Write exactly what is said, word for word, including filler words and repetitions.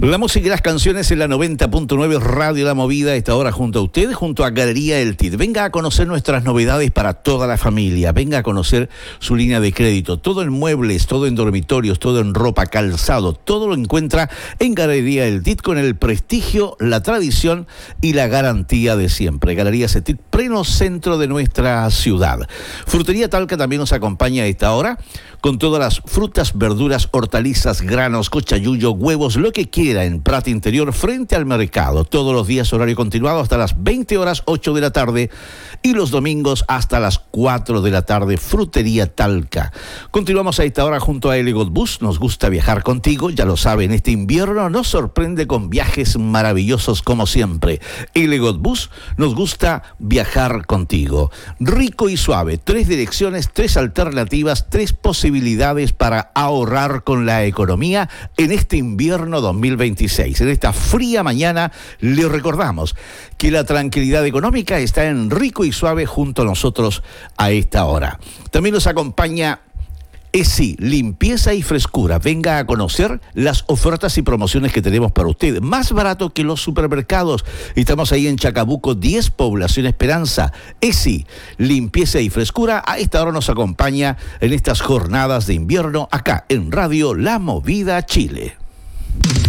La música y las canciones en la noventa punto nueve Radio La Movida, esta hora junto a usted, junto a Galería El T I D. Venga a conocer nuestras novedades para toda la familia, venga a conocer su línea de crédito, todo en muebles, todo en dormitorios, todo en ropa, calzado, todo lo encuentra en Galería El T I D con el prestigio, la tradición y la garantía de siempre. Galería El T I D, pleno centro de nuestra ciudad. Frutería Talca también nos acompaña a esta hora con todas las frutas, verduras, hortalizas, granos, cochayuyo, huevos, lo que quiera en Prat Interior frente al mercado. Todos los días horario continuado hasta las veinte horas, ocho de la tarde y los domingos hasta las cuatro de la tarde. Frutería Talca. Continuamos a esta hora junto a Elegot Bus. Nos gusta viajar contigo, ya lo sabe, en este invierno nos sorprende con viajes maravillosos como siempre. Elegot Bus, nos gusta viajar contigo. Rico y suave, tres direcciones, tres alternativas, tres posibilidades para ahorrar con la economía en este invierno dos mil veintiséis. En esta fría mañana le recordamos que la tranquilidad económica está en Rico y Suave junto a nosotros a esta hora. También nos acompaña ESI, limpieza y frescura. Venga a conocer las ofertas y promociones que tenemos para usted. Más barato que los supermercados. Estamos ahí en Chacabuco diez, Población Esperanza. ESI, limpieza y frescura. A esta hora nos acompaña en estas jornadas de invierno acá en Radio La Movida Chile.